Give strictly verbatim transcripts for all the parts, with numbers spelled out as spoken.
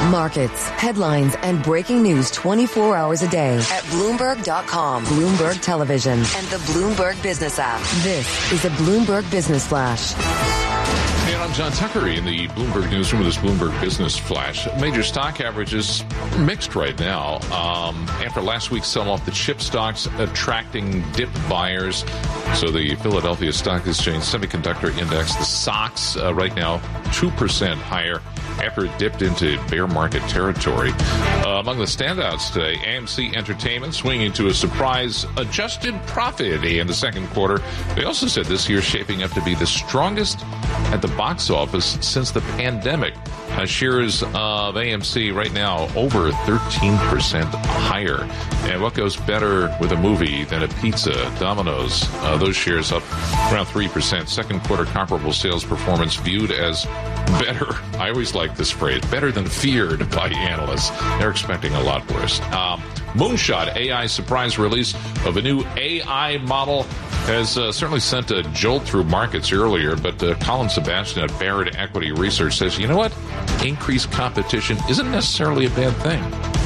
Markets, headlines, and breaking news twenty-four hours a day at Bloomberg dot com, Bloomberg Television, and the Bloomberg Business app. This is a Bloomberg Business Flash. Hey, I'm John Tucker in the Bloomberg Newsroom with this Bloomberg Business Flash. Major stock averages mixed right now. Um, after last week's sell-off, the chip stocks attracting dip buyers. So the Philadelphia Stock Exchange Semiconductor Index, the S O X, uh, right now two percent higher after it dipped into bear market territory. Uh, among the standouts today, A M C Entertainment swinging to a surprise adjusted profit in the second quarter. They also said this year shaping up to be the strongest at the box office since the pandemic. Uh, shares of A M C right now over thirteen percent higher. And what goes better with a movie than a pizza? Domino's, uh, those shares up around three percent. Second quarter comparable sales performance viewed as better. I always like this phrase, better than feared by analysts. They're expecting a lot worse. Um, Moonshot, A I surprise release of a new A I model has uh, certainly sent a jolt through markets earlier, but uh, Colin Sebastian at Barrett Equity Research says, you know what? Increased competition isn't necessarily a bad thing.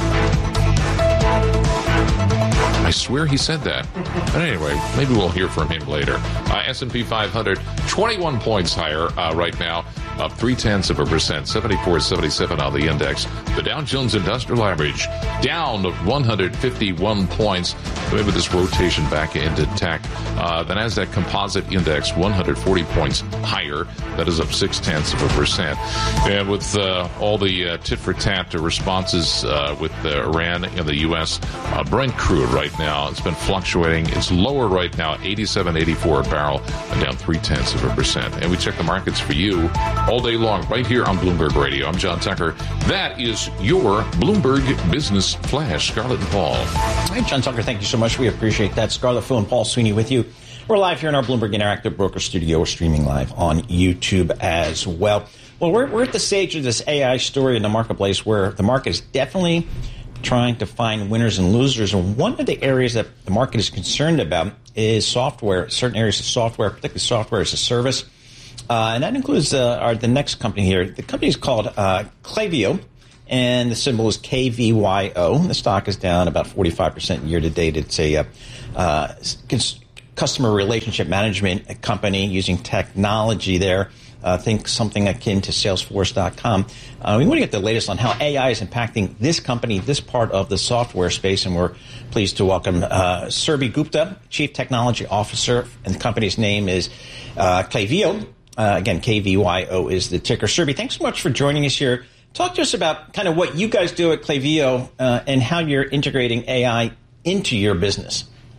I swear he said that. But anyway, maybe we'll hear from him later. Uh, S and P five hundred, twenty-one points higher uh, right now, up three-tenths of a percent, seventy-four seventy-seven on the index. The Dow Jones Industrial Average down one hundred fifty-one points. Maybe this rotation back into tech. Uh, the NASDAQ Composite Index, one hundred forty points higher. That is up six-tenths of a percent. And with uh, all the uh, tit-for-tat responses uh, with uh, Iran and the U S, uh, Brent crude right now, it's been fluctuating. It's lower right now, eighty-seven eighty-four a barrel, and down three-tenths of a percent. And we check the markets for you all day long right here on Bloomberg Radio. I'm John Tucker. That is your Bloomberg Business Flash. Scarlett and Paul. Hey, John Tucker, thank you so much. We appreciate that. Scarlett Fu and Paul Sweeney with you. We're live here in our Bloomberg Interactive Broker Studio. We're streaming live on YouTube as well. Well, we're, we're at the stage of this A I story in the marketplace where the market is definitely trying to find winners and losers. And one of the areas that the market is concerned about is software, certain areas of software, particularly software as a service. Uh, and that includes uh, our, the next company here. The company is called uh, Klaviyo, and the symbol is K V Y O. The stock is down about forty-five percent year to date. It's a uh, uh, cons- customer relationship management company using technology there. Uh, think something akin to Salesforce dot com. Uh, we want to get the latest on how A I is impacting this company, this part of the software space, and we're pleased to welcome uh, Surabhi Gupta, Chief Technology Officer, and the company's name is uh, Klaviyo. Uh, again, K V Y O is the ticker. Surabhi, thanks so much for joining us here. Talk to us about kind of what you guys do at Klaviyo uh, and how you're integrating A I into your business.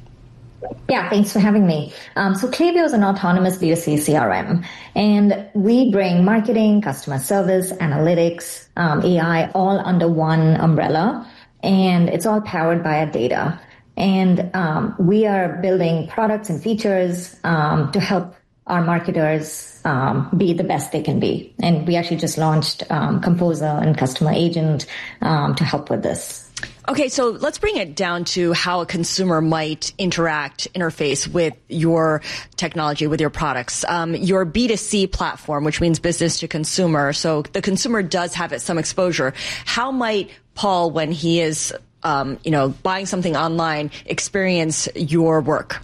Yeah, thanks for having me. Um, so Klaviyo is an autonomous B two C C R M, and we bring marketing, customer service, analytics, um, A I all under one umbrella, and it's all powered by our data. And um, we are building products and features um, to help our marketers um, be the best they can be. And we actually just launched um, Composer and Customer Agent um, to help with this. Okay, so let's bring it down to how a consumer might interact, interface with your technology, with your products. Um, your B two C platform, which means business to consumer, so the consumer does have some exposure. How might Paul, when he is, um, you know, buying something online, experience your work?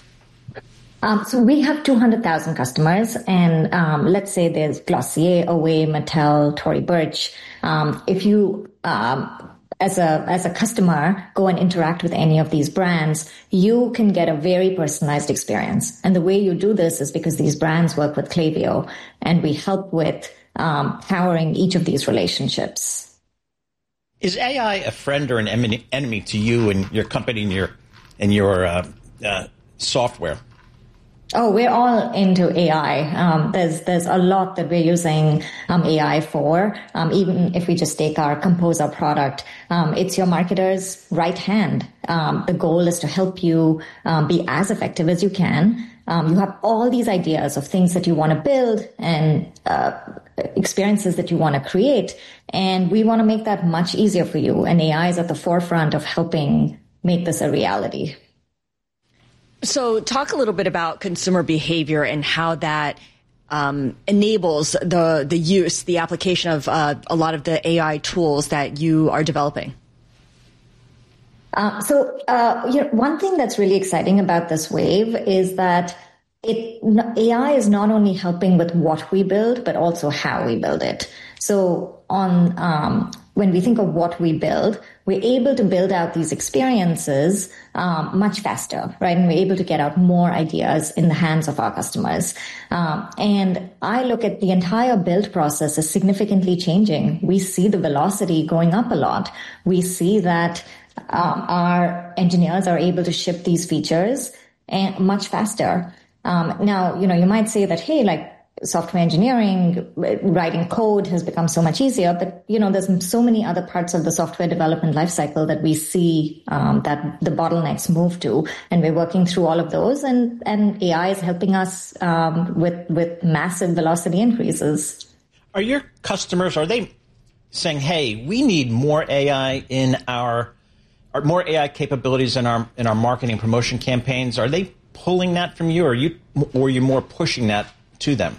Um, so we have two hundred thousand customers, and um, let's say there's Glossier, Away, Mattel, Tory Burch. Um, if you, um, as a as a customer, go and interact with any of these brands, you can get a very personalized experience. And the way you do this is because these brands work with Klaviyo, and we help with um, powering each of these relationships. Is A I a friend or an enemy to you and your company and your and your uh, uh, software? Oh, we're all into A I. Um, there's there's a lot that we're using um, A I for. Um, even if we just take our Composer product, um, it's your marketer's right hand. Um, the goal is to help you um, be as effective as you can. Um, you have all these ideas of things that you want to build and uh, experiences that you want to create, and we want to make that much easier for you. And A I is at the forefront of helping make this a reality. So talk a little bit about consumer behavior and how that um, enables the the use, the application of uh, a lot of the A I tools that you are developing? Uh, so uh, you know, one thing that's really exciting about this wave is that it A I is not only helping with what we build, but also how we build it. So on um, when we think of what we build, we're able to build out these experiences um, much faster, right? And we're able to get out more ideas in the hands of our customers. Um, and I look at the entire build process as significantly changing. We see the velocity going up a lot. We see that um, our engineers are able to ship these features and much faster. Um, now, you know, you might say that, hey, like, software engineering, writing code has become so much easier, but, you know, there's so many other parts of the software development lifecycle that we see um, that the bottlenecks move to, and we're working through all of those, and, and A I is helping us um, with, with massive velocity increases. Are your customers, are they saying, hey, we need more A I in our, or more A I capabilities in our, in our marketing promotion campaigns? Are they pulling that from you, or are you, or are you more pushing that to them?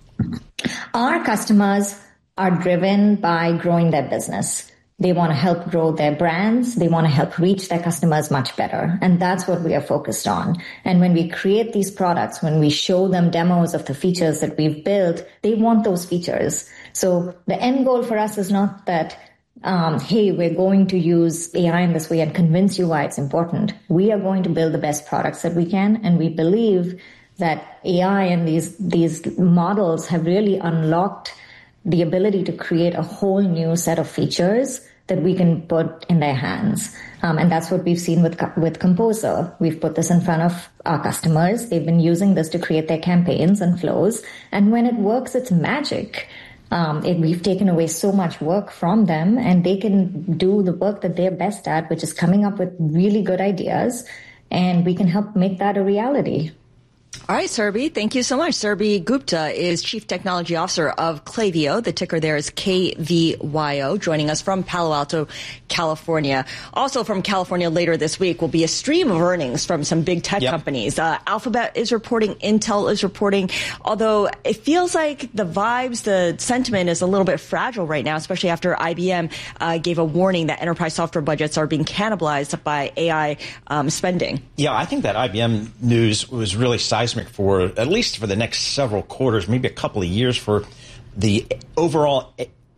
Our customers are driven by growing their business. They want to help grow their brands. They want to help reach their customers much better. And that's what we are focused on. And when we create these products, when we show them demos of the features that we've built, they want those features. So the end goal for us is not that, um, hey, we're going to use A I in this way and convince you why it's important. We are going to build the best products that we can. And we believe that A I and these these models have really unlocked the ability to create a whole new set of features that we can put in their hands. Um, and that's what we've seen with with Composer. We've put this in front of our customers. They've been using this to create their campaigns and flows. And when it works, it's magic. Um, it, we've taken away so much work from them, and they can do the work that they're best at, which is coming up with really good ideas. And we can help make that a reality. All right, Surabhi, thank you so much. Surabhi Gupta is Chief Technology Officer of Klaviyo. The ticker there is K V Y O, joining us from Palo Alto, California. Also from California later this week will be a stream of earnings from some big tech yep. companies. Uh, Alphabet is reporting, Intel is reporting, although it feels like the vibes, the sentiment is a little bit fragile right now, especially after I B M uh, gave a warning that enterprise software budgets are being cannibalized by A I um, spending. Yeah, I think that I B M news was really seismic for at least for the next several quarters, maybe a couple of years, for the overall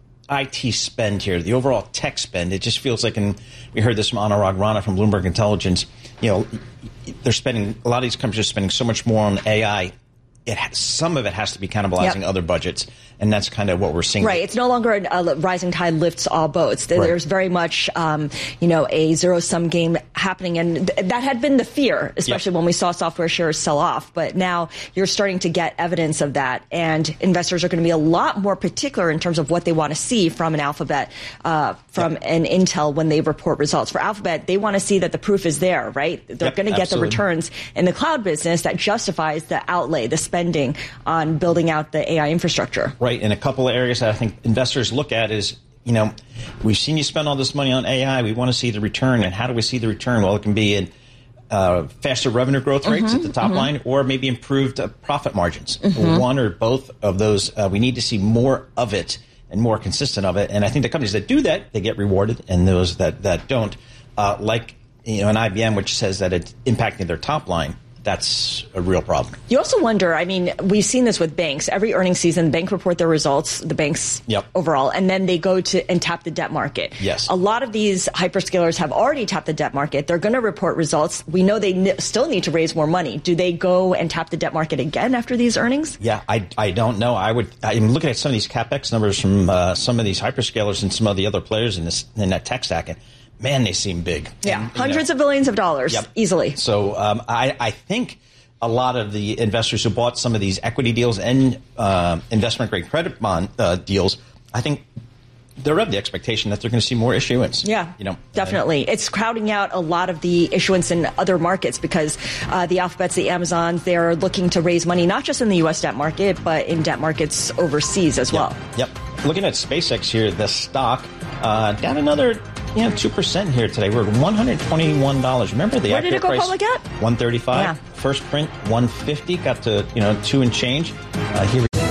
I T spend here, the overall tech spend. It just feels like, and we heard this from Anurag Rana from Bloomberg Intelligence, you know, they're spending, a lot of these companies are spending so much more on A I. It has, some of it has to be cannibalizing yep. other budgets, and that's kind of what we're seeing. Right. It's no longer a, a rising tide lifts all boats. There's right. very much, um, you know, a zero-sum game happening, and th- that had been the fear, especially yep. when we saw software shares sell off. But now you're starting to get evidence of that, and investors are going to be a lot more particular in terms of what they want to see from an Alphabet, uh, from yep. an Intel when they report results. For Alphabet, they want to see that the proof is there, right? They're yep, going to get absolutely. the returns in the cloud business that justifies the outlay, the spend spending on building out the A I infrastructure. Right. And a couple of areas that I think investors look at is, you know, we've seen you spend all this money on A I. We want to see the return. And how do we see the return? Well, it can be in uh, faster revenue growth rates mm-hmm, at the top mm-hmm. line, or maybe improved uh, profit margins. Mm-hmm. One or both of those. Uh, we need to see more of it and more consistent of it. And I think the companies that do that, they get rewarded. And those that, that don't, uh, like, you know, an I B M, which says that it's impacting their top line, that's a real problem. You also wonder, I mean, we've seen this with banks. Every earnings season, the bank report their results, the banks yep. overall, and then they go to and tap the debt market. Yes. A lot of these hyperscalers have already tapped the debt market. They're going to report results. We know they n- still need to raise more money. Do they go and tap the debt market again after these earnings? Yeah, I, I don't know. I would, I'm looking at some of these CapEx numbers from uh, some of these hyperscalers and some of the other players in this in that tech stack. And man, they seem big. Yeah, and, hundreds know, of billions of dollars, yep. easily. So um, I, I think a lot of the investors who bought some of these equity deals and uh, investment-grade credit bond uh, deals, I think they're of the expectation that they're going to see more issuance. Yeah, you know, definitely. Uh, it's crowding out a lot of the issuance in other markets because uh, the Alphabets, the Amazons, they're looking to raise money not just in the U S debt market, but in debt markets overseas as well. Yep. yep. Looking at SpaceX here, the stock uh, down another you know, two percent here today. We're one hundred twenty-one dollars. Remember the Where did it go price? Public at? one thirty-five. Yeah. First print, one fifty. Got to, you know, two and change. Uh, here we